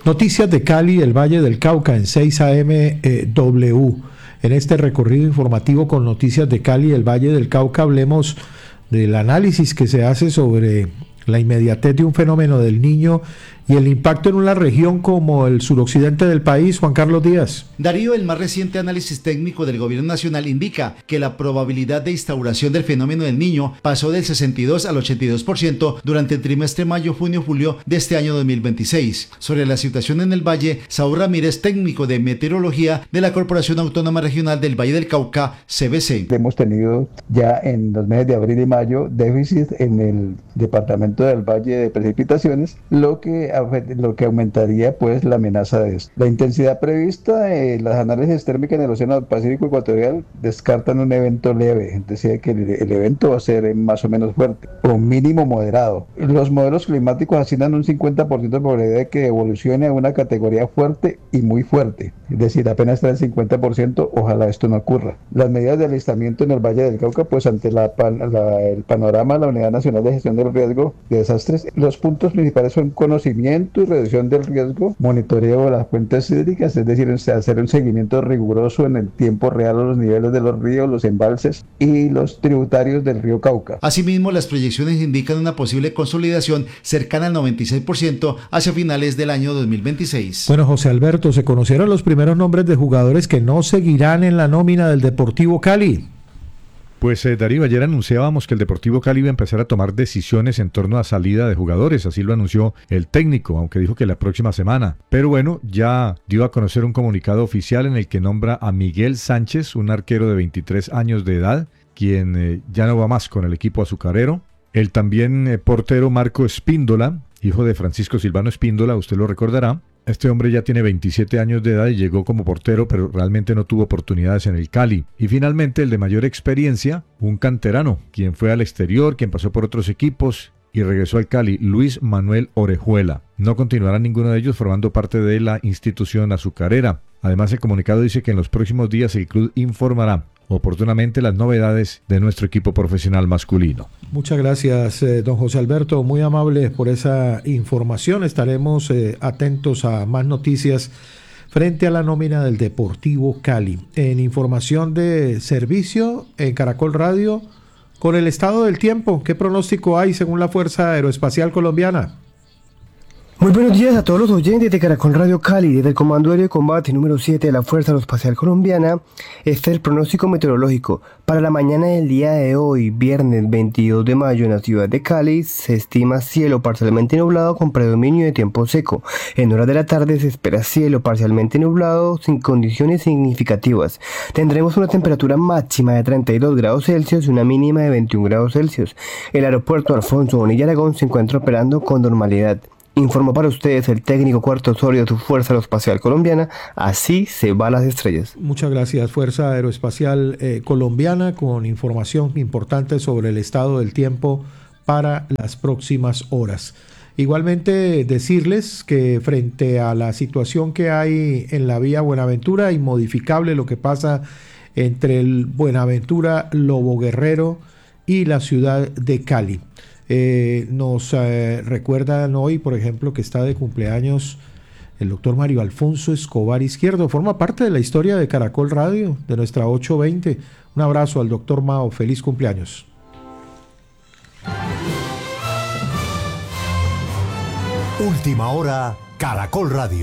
Noticias de Cali, el Valle del Cauca en 6 AM W. En este recorrido informativo con Noticias de Cali, el Valle del Cauca, hablemos del análisis que se hace sobre la inmediatez de un fenómeno del Niño y el impacto en una región como el suroccidente del país. Juan Carlos Díaz. Darío, el más reciente análisis técnico del Gobierno Nacional indica que la probabilidad de instauración del fenómeno del Niño pasó del 62 al 82% durante el trimestre mayo, junio, julio de este año 2026. Sobre la situación en el Valle, Saúl Ramírez, técnico de meteorología de la Corporación Autónoma Regional del Valle del Cauca, CBC. Hemos tenido ya en los meses de abril y mayo déficit en el departamento del Valle de precipitaciones, lo que aumentaría pues la amenaza de esto. La intensidad prevista, las análisis térmicas en el Océano Pacífico Ecuatorial descartan un evento leve, es decir, que el evento va a ser más o menos fuerte, o mínimo moderado. Los modelos climáticos asignan un 50% de probabilidad de que evolucione a una categoría fuerte y muy fuerte, es decir, apenas está el 50%, ojalá esto no ocurra. Las medidas de alistamiento en el Valle del Cauca, pues ante el panorama de la Unidad Nacional de Gestión del Riesgo de Desastres, los puntos principales son conocimiento y reducción del riesgo, monitoreo de las fuentes hídricas, es decir, hacer un seguimiento riguroso en el tiempo real a los niveles de los ríos, los embalses y los tributarios del río Cauca. Asimismo, las proyecciones indican una posible consolidación cercana al 96% hacia finales del año 2026. Bueno, José Alberto, se conocieron los primeros nombres de jugadores que no seguirán en la nómina del Deportivo Cali. Pues Darío, ayer anunciábamos que el Deportivo Cali iba a empezar a tomar decisiones en torno a salida de jugadores, así lo anunció el técnico, aunque dijo que la próxima semana. Pero bueno, ya dio a conocer un comunicado oficial en el que nombra a Miguel Sánchez, un arquero de 23 años de edad, quien ya no va más con el equipo azucarero. El también portero Marco Espíndola, hijo de Francisco Silvano Espíndola, usted lo recordará. Este hombre ya tiene 27 años de edad y llegó como portero, pero realmente no tuvo oportunidades en el Cali. Y finalmente el de mayor experiencia, un canterano, quien fue al exterior, quien pasó por otros equipos y regresó al Cali, Luis Manuel Orejuela. No continuará ninguno de ellos formando parte de la institución azucarera. Además, el comunicado dice que en los próximos días el club informará oportunamente las novedades de nuestro equipo profesional masculino. Muchas gracias, don José Alberto, muy amable por esa información. Estaremos atentos a más noticias frente a la nómina del Deportivo Cali. En información de servicio en Caracol Radio, con el estado del tiempo, ¿qué pronóstico hay según la Fuerza Aeroespacial Colombiana? Muy buenos días a todos los oyentes de Caracol Radio Cali. Desde el Comando Aéreo de Combate número 7 de la Fuerza Aeroespacial Colombiana, este es el pronóstico meteorológico. Para la mañana del día de hoy, viernes 22 de mayo, en la ciudad de Cali, se estima cielo parcialmente nublado con predominio de tiempo seco. En horas de la tarde se espera cielo parcialmente nublado sin condiciones significativas. Tendremos una temperatura máxima de 32 grados Celsius y una mínima de 21 grados Celsius. El aeropuerto Alfonso Bonilla Aragón se encuentra operando con normalidad. Informó para ustedes el técnico Cuarto Osorio de su Fuerza Aeroespacial Colombiana. Así se van las estrellas. Muchas gracias, Fuerza Aeroespacial Colombiana, con información importante sobre el estado del tiempo para las próximas horas. Igualmente decirles que frente a la situación que hay en la vía Buenaventura, inmodificable lo que pasa entre el Buenaventura, Lobo Guerrero y la ciudad de Cali. Nos recuerdan hoy, por ejemplo, que está de cumpleaños el doctor Mario Alfonso Escobar Izquierdo. Forma parte de la historia de Caracol Radio, de nuestra 820. Un abrazo al doctor Mao. Feliz cumpleaños. Última hora, Caracol Radio.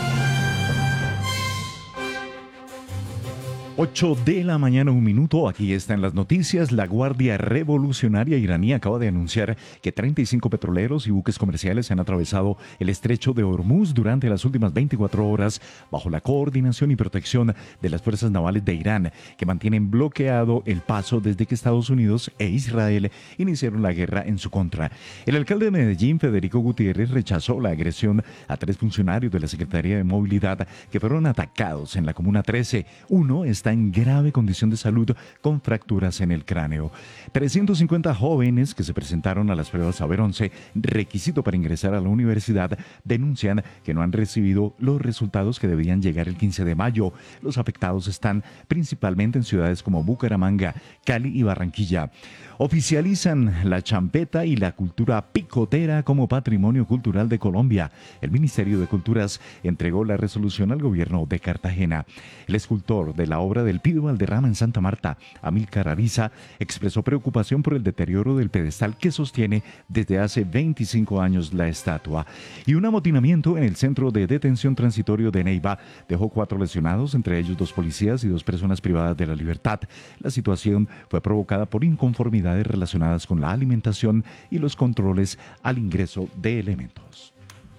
8 de la mañana, 1 minuto. Aquí están las noticias. La Guardia Revolucionaria iraní acaba de anunciar que 35 petroleros y buques comerciales han atravesado el estrecho de Hormuz durante las últimas 24 horas bajo la coordinación y protección de las fuerzas navales de Irán, que mantienen bloqueado el paso desde que Estados Unidos e Israel iniciaron la guerra en su contra. El alcalde de Medellín, Federico Gutiérrez, rechazó la agresión a 3 funcionarios de la Secretaría de Movilidad que fueron atacados en la Comuna 13. Uno está está en grave condición de salud con fracturas en el cráneo. 350 jóvenes que se presentaron a las pruebas Saber 11, requisito para ingresar a la universidad, denuncian que no han recibido los resultados que debían llegar el 15 de mayo. Los afectados están principalmente en ciudades como Bucaramanga, Cali y Barranquilla. Oficializan la champeta y la cultura picotera como patrimonio cultural de Colombia. El Ministerio de Culturas entregó la resolución al gobierno de Cartagena. El escultor de la obra del Pido Valderrama en Santa Marta, Amílcar Ariza, expresó preocupación por el deterioro del pedestal que sostiene desde hace 25 años la estatua. Y un amotinamiento en el centro de detención transitorio de Neiva dejó 4 lesionados, entre ellos 2 policías y 2 personas privadas de la libertad. La situación fue provocada por inconformidades relacionadas con la alimentación y los controles al ingreso de elementos.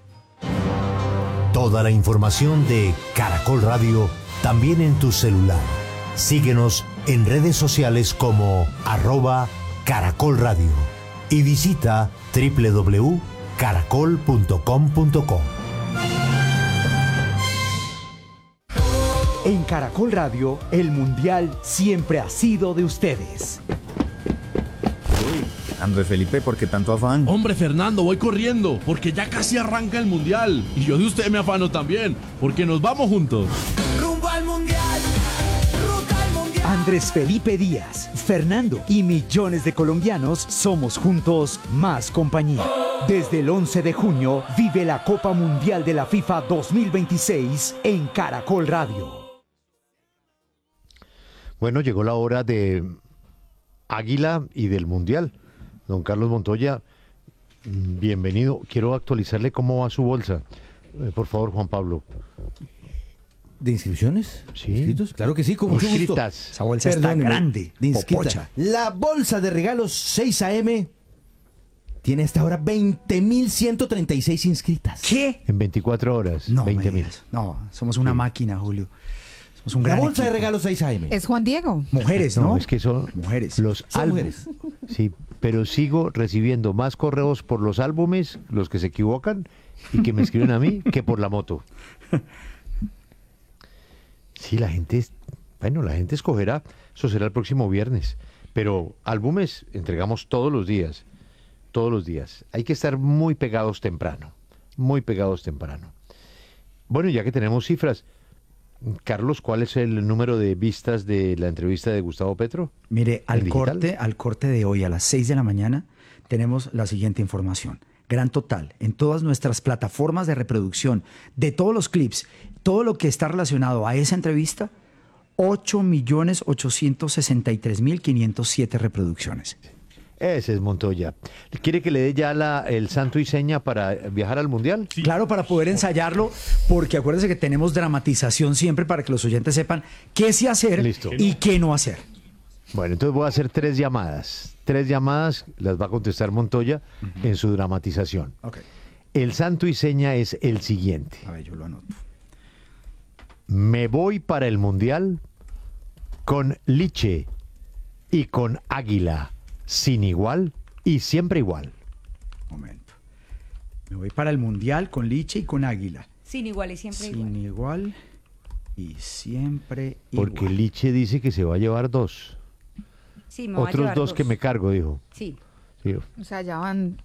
Toda la información de Caracol Radio también en tu celular. Síguenos en redes sociales como @Caracol Radio y visita www.caracol.com.co. En Caracol Radio, el Mundial siempre ha sido de ustedes. Andrés Felipe, ¿por qué tanto afán? Hombre, Fernando, voy corriendo, porque ya casi arranca el Mundial. Y yo de usted me afano también, porque nos vamos juntos. ¡Rumbo al Mundial! ¡Ruta al Mundial! Andrés Felipe Díaz, Fernando y millones de colombianos somos juntos más compañía. Desde el 11 de junio, vive la Copa Mundial de la FIFA 2026 en Caracol Radio. Bueno, llegó la hora de Águila y del Mundial. Don Carlos Montoya, bienvenido. Quiero actualizarle cómo va su bolsa. Por favor, Juan Pablo. ¿De inscripciones? Sí. ¿Inscritos? Claro que sí, con mucho gusto. Esa bolsa está grande, de inscrita. popocha. La bolsa de regalos 6 AM tiene hasta ahora 20.136 inscritas. ¿Qué? En 24 horas, No, 20.000. no, somos una máquina, Julio. Somos un La gran bolsa de equipo. regalos 6 AM. Es Juan Diego. Mujeres, ¿no? No, es que son Mujeres. los Son álbumes. mujeres. Sí, pero sigo recibiendo más correos por los álbumes, los que se equivocan, y que me escriben a mí, que por la moto. Sí, la gente escogerá, eso será el próximo viernes, pero álbumes entregamos todos los días. Hay que estar muy pegados temprano. Bueno, ya que tenemos cifras, Carlos, ¿cuál es el número de vistas de la entrevista de Gustavo Petro? Mire, ¿En digital? al corte de hoy a las 6 de la mañana tenemos la siguiente información. Gran total en todas nuestras plataformas de reproducción de todos los clips, todo lo que está relacionado a esa entrevista, 8.863.507 reproducciones. Ese es Montoya. ¿Quiere que le dé ya el santo y seña para viajar al Mundial? Sí. Claro, para poder ensayarlo, porque acuérdense que tenemos dramatización siempre para que los oyentes sepan qué sí hacer y qué no hacer. Bueno, entonces voy a hacer 3 llamadas. 3 llamadas las va a contestar Montoya en su dramatización. Okay. El santo y seña es el siguiente. A ver, yo lo anoto. Me voy para el Mundial con Liche y con Águila, sin igual y siempre igual. Momento. Me voy para el Mundial con Liche y con Águila. Sin igual y siempre igual. Sin igual y siempre Porque igual. Liche dice que se va a llevar 2. Sí, me voy a Otros llevar 2 que me cargo, dijo. Sí. Sí. O sea, ya van